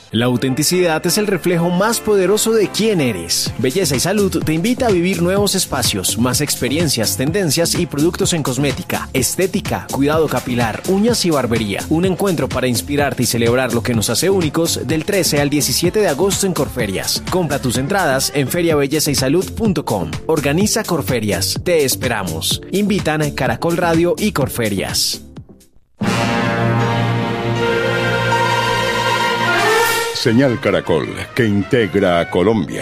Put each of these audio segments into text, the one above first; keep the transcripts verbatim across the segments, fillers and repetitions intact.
La autenticidad es el reflejo más poderoso de quién eres. Belleza y Salud te invita a vivir nuevos espacios, más experiencias, tendencias y productos en cosmética, estética, cuidado capilar, uñas y barbería. Un encuentro para inspirarte y celebrar lo que nos hace únicos del trece al diecisiete de agosto en Corferias. Compra tus entradas en feria belleza y salud punto com. Organiza Corferias. Te esperamos. Invitan Caracol Radio y Corferias. Señal Caracol, que integra a Colombia.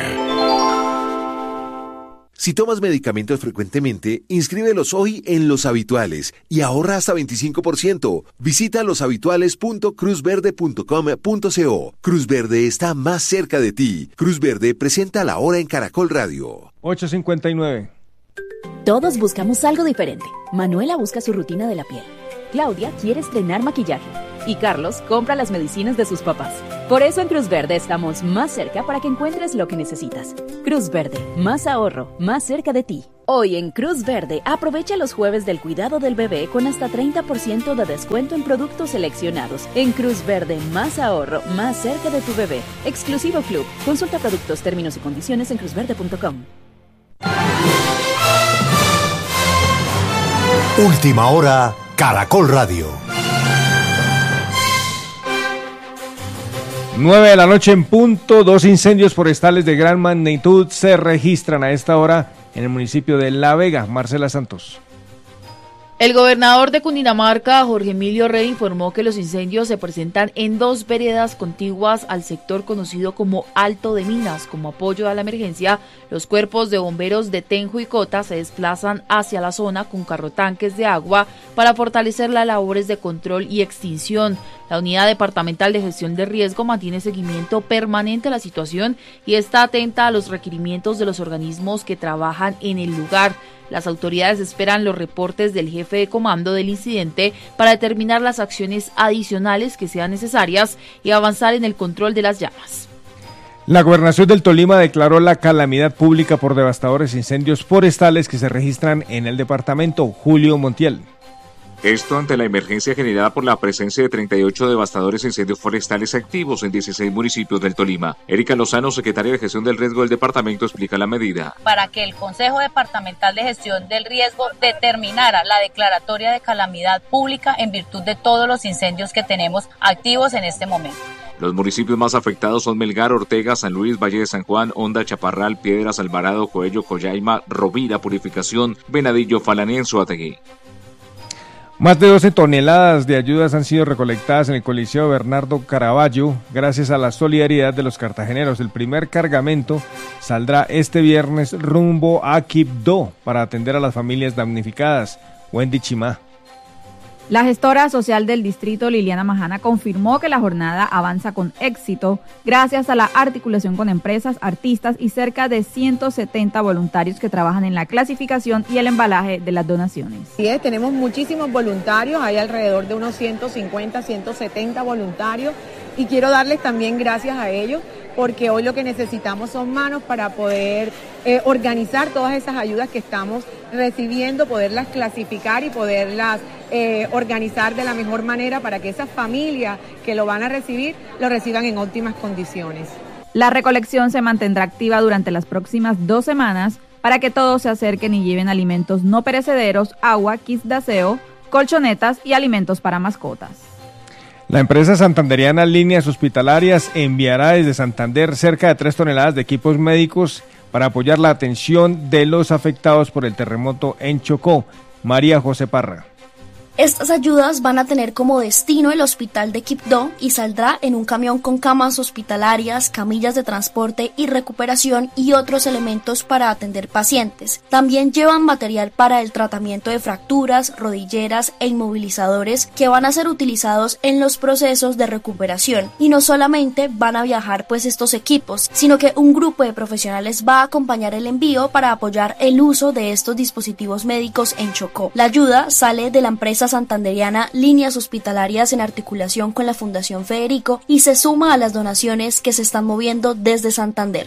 Si tomas medicamentos frecuentemente, inscríbelos hoy en Los Habituales y ahorra hasta veinticinco por ciento. Visita loshabituales punto cruz verde punto com punto co. Cruz Verde está más cerca de ti. Cruz Verde presenta La Hora en Caracol Radio. ocho cincuenta y nueve. Todos buscamos algo diferente. Manuela busca su rutina de la piel. Claudia quiere estrenar maquillaje. Y Carlos compra las medicinas de sus papás. Por eso en Cruz Verde estamos más cerca para que encuentres lo que necesitas. Cruz Verde, más ahorro, más cerca de ti. Hoy en Cruz Verde, aprovecha los jueves del cuidado del bebé con hasta treinta por ciento de descuento en productos seleccionados. En Cruz Verde, más ahorro, más cerca de tu bebé. Exclusivo Club. Consulta productos, términos y condiciones en cruz verde punto com. Última hora, Caracol Radio. nueve de la noche en punto, dos incendios forestales de gran magnitud se registran a esta hora en el municipio de La Vega. Marcela Santos. El gobernador de Cundinamarca, Jorge Emilio Rey, informó que los incendios se presentan en dos veredas contiguas al sector conocido como Alto de Minas. Como apoyo a la emergencia, los cuerpos de bomberos de Tenjo y Cota se desplazan hacia la zona con carrotanques de agua para fortalecer las labores de control y extinción. La Unidad Departamental de Gestión de Riesgo mantiene seguimiento permanente a la situación y está atenta a los requerimientos de los organismos que trabajan en el lugar. Las autoridades esperan los reportes del jefe de comando del incidente para determinar las acciones adicionales que sean necesarias y avanzar en el control de las llamas. La Gobernación del Tolima declaró la calamidad pública por devastadores incendios forestales que se registran en el departamento. Julio Montiel. Esto ante la emergencia generada por la presencia de treinta y ocho devastadores incendios forestales activos en dieciséis municipios del Tolima. Erika Lozano, secretaria de Gestión del Riesgo del departamento, explica la medida. Para que el Consejo Departamental de Gestión del Riesgo determinara la declaratoria de calamidad pública en virtud de todos los incendios que tenemos activos en este momento. Los municipios más afectados son Melgar, Ortega, San Luis, Valle de San Juan, Honda, Chaparral, Piedras, Alvarado, Coello, Coyaima, Rovira, Purificación, Venadillo, Falanía, Anzoátegui. Más de doce toneladas de ayudas han sido recolectadas en el Coliseo Bernardo Caraballo gracias a la solidaridad de los cartageneros. El primer cargamento saldrá este viernes rumbo a Quibdó para atender a las familias damnificadas. Wendy Chimá. La gestora social del distrito, Liliana Majana, confirmó que la jornada avanza con éxito gracias a la articulación con empresas, artistas y cerca de ciento setenta voluntarios que trabajan en la clasificación y el embalaje de las donaciones. Sí, tenemos muchísimos voluntarios, hay alrededor de unos ciento cincuenta, ciento setenta voluntarios y quiero darles también gracias a ellos porque hoy lo que necesitamos son manos para poder eh, organizar todas esas ayudas que estamos recibiendo, poderlas clasificar y poderlas eh, organizar de la mejor manera para que esas familias que lo van a recibir, lo reciban en óptimas condiciones. La recolección se mantendrá activa durante las próximas dos semanas para que todos se acerquen y lleven alimentos no perecederos, agua, kits de aseo, colchonetas y alimentos para mascotas. La empresa santanderiana Líneas Hospitalarias enviará desde Santander cerca de tres toneladas de equipos médicos para apoyar la atención de los afectados por el terremoto en Chocó. María José Parra. Estas ayudas van a tener como destino el hospital de Quibdó y saldrá en un camión con camas hospitalarias, camillas de transporte y recuperación y otros elementos para atender pacientes. También llevan material para el tratamiento de fracturas, rodilleras e inmovilizadores que van a ser utilizados en los procesos de recuperación. Y no solamente van a viajar pues estos equipos, sino que un grupo de profesionales va a acompañar el envío para apoyar el uso de estos dispositivos médicos en Chocó. La ayuda sale de la empresa santanderiana Líneas Hospitalarias en articulación con la Fundación Federico y se suma a las donaciones que se están moviendo desde Santander.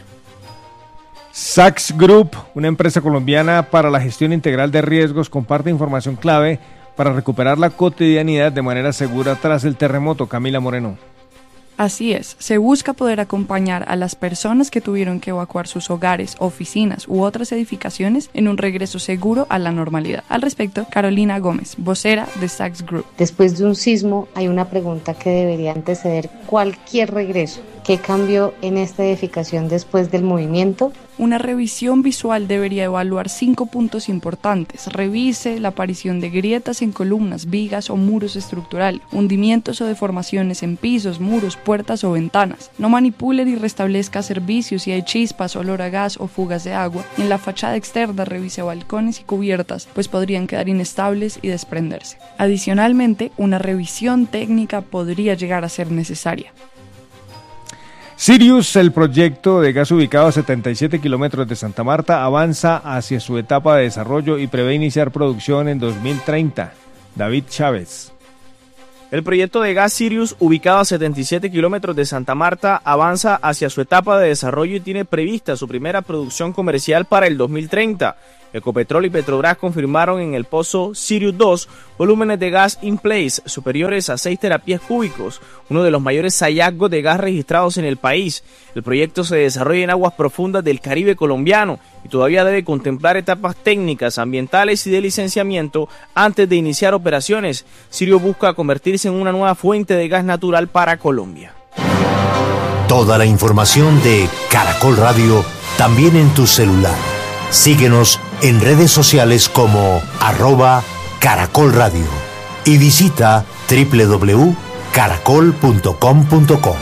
Sachs Group, una empresa colombiana para la gestión integral de riesgos, comparte información clave para recuperar la cotidianidad de manera segura tras el terremoto. Camila Moreno. Así es, se busca poder acompañar a las personas que tuvieron que evacuar sus hogares, oficinas u otras edificaciones en un regreso seguro a la normalidad. Al respecto, Carolina Gómez, vocera de Sachs Group. Después de un sismo hay una pregunta que debería anteceder cualquier regreso. ¿Qué cambió en esta edificación después del movimiento? Una revisión visual debería evaluar cinco puntos importantes. Revise la aparición de grietas en columnas, vigas o muros estructurales, hundimientos o deformaciones en pisos, muros, puertas o ventanas. No manipule ni restablezca servicios si hay chispas, olor a gas o fugas de agua. En la fachada externa revise balcones y cubiertas, pues podrían quedar inestables y desprenderse. Adicionalmente, una revisión técnica podría llegar a ser necesaria. Sirius, el proyecto de gas ubicado a setenta y siete kilómetros de Santa Marta, avanza hacia su etapa de desarrollo y prevé iniciar producción en dos mil treinta. David Chávez. El proyecto de gas Sirius, ubicado a setenta y siete kilómetros de Santa Marta, avanza hacia su etapa de desarrollo y tiene prevista su primera producción comercial para el dos mil treinta. Ecopetrol y Petrobras confirmaron en el pozo Sirius dos volúmenes de gas in place superiores a seis terapias cúbicos, uno de los mayores hallazgos de gas registrados en el país. El proyecto se desarrolla en aguas profundas del Caribe colombiano y todavía debe contemplar etapas técnicas, ambientales y de licenciamiento antes de iniciar operaciones. Sirius busca convertirse en una nueva fuente de gas natural para Colombia. Toda la información de Caracol Radio también en tu celular. Síguenos en redes sociales como arroba Caracol Radio y visita doble u doble u doble u punto caracol punto com punto co.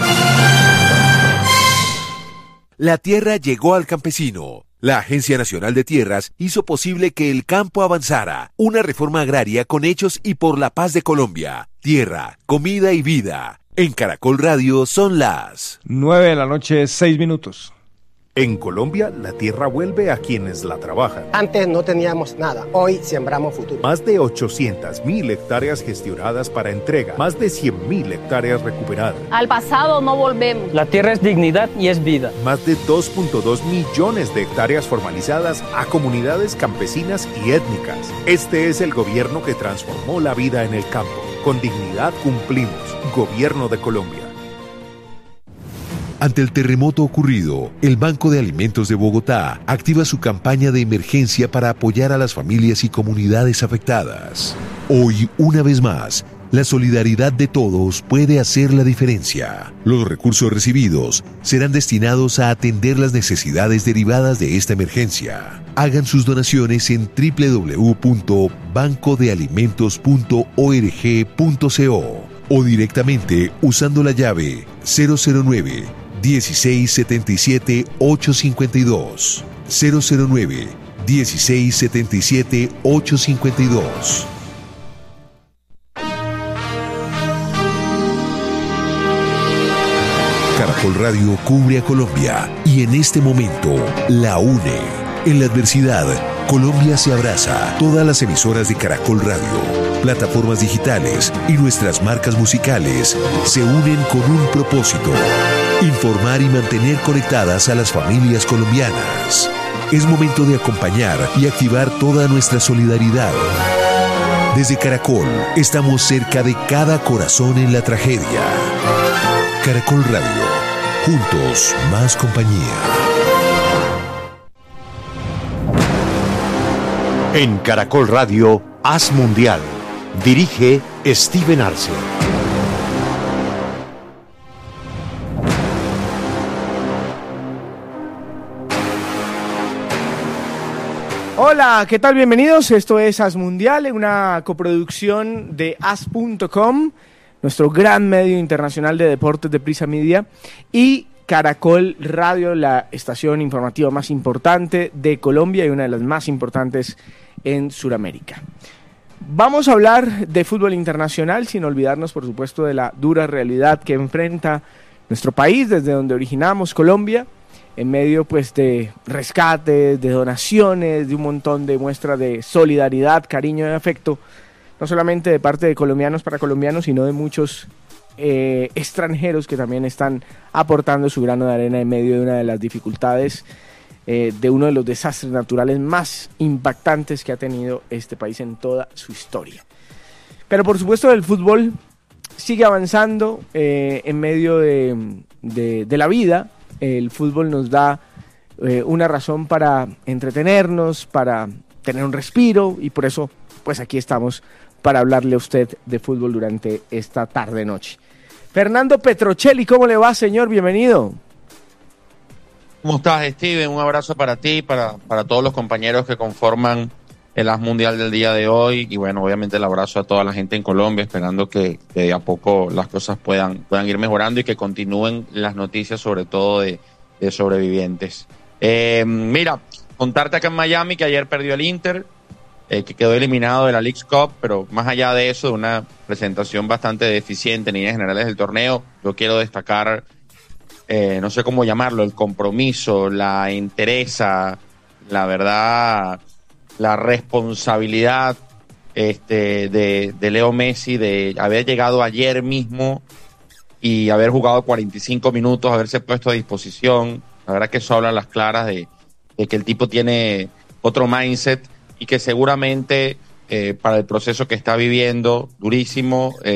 La tierra llegó al campesino. La Agencia Nacional de Tierras hizo posible que el campo avanzara. Una reforma agraria con hechos y por la paz de Colombia. Tierra, comida y vida. En Caracol Radio son las nueve de la noche, seis minutos. En Colombia, la tierra vuelve a quienes la trabajan. Antes no teníamos nada, hoy sembramos futuro. Más de ochocientas mil hectáreas gestionadas para entrega, más de cien mil hectáreas recuperadas. Al pasado no volvemos. La tierra es dignidad y es vida. Más de dos punto dos millones de hectáreas formalizadas a comunidades campesinas y étnicas. Este es el gobierno que transformó la vida en el campo. Con dignidad cumplimos. Gobierno de Colombia. Ante el terremoto ocurrido, el Banco de Alimentos de Bogotá activa su campaña de emergencia para apoyar a las familias y comunidades afectadas. Hoy, una vez más, la solidaridad de todos puede hacer la diferencia. Los recursos recibidos serán destinados a atender las necesidades derivadas de esta emergencia. Hagan sus donaciones en doble u doble u doble u punto banco de alimentos punto org punto co o directamente usando la llave cero cero nueve, dieciséis setenta y siete, ochocientos cincuenta y dos. cero cero nueve, dieciséis setenta y siete, ochocientos cincuenta y dos. Caracol Radio cubre a Colombia y en este momento la une. En la adversidad, Colombia se abraza. Todas las emisoras de Caracol Radio, plataformas digitales y nuestras marcas musicales se unen con un propósito: informar y mantener conectadas a las familias colombianas. Es momento de acompañar y activar toda nuestra solidaridad. Desde Caracol, estamos cerca de cada corazón en la tragedia. Caracol Radio, juntos más compañía. En Caracol Radio, Haz Mundial. Dirige Steven Arce. Hola, ¿qué tal? Bienvenidos. Esto es Haz Mundial, una coproducción de haz punto com, nuestro gran medio internacional de deportes de Prisa Media, y Caracol Radio, la estación informativa más importante de Colombia y una de las más importantes en Sudamérica. Vamos a hablar de fútbol internacional sin olvidarnos, por supuesto, de la dura realidad que enfrenta nuestro país, desde donde originamos, Colombia, en medio pues de rescates, de donaciones, de un montón de muestras de solidaridad, cariño y afecto, no solamente de parte de colombianos para colombianos, sino de muchos eh, extranjeros que también están aportando su grano de arena en medio de una de las dificultades, eh, de uno de los desastres naturales más impactantes que ha tenido este país en toda su historia. Pero por supuesto del fútbol sigue avanzando eh, en medio de, de, de la vida. El fútbol nos da eh, una razón para entretenernos, para tener un respiro, y por eso pues aquí estamos para hablarle a usted de fútbol durante esta tarde-noche. Fernando Petrocelli, ¿cómo le va, señor? Bienvenido. ¿Cómo estás, Steven? Un abrazo para ti, para, para todos los compañeros que conforman el As Mundial del día de hoy, y bueno, obviamente el abrazo a toda la gente en Colombia, esperando que, que de a poco las cosas puedan, puedan ir mejorando y que continúen las noticias, sobre todo de, de sobrevivientes. Eh, mira, contarte acá en Miami que ayer perdió el Inter, eh, que quedó eliminado de la Leagues Cup, pero más allá de eso, de una presentación bastante deficiente en líneas generales del torneo, yo quiero destacar, eh, no sé cómo llamarlo, el compromiso, la entereza, la verdad, la responsabilidad este, de, de Leo Messi, de haber llegado ayer mismo y haber jugado cuarenta y cinco minutos, haberse puesto a disposición. La verdad que eso habla a las claras de, de que el tipo tiene otro mindset y que seguramente eh, para el proceso que está viviendo, durísimo, eh,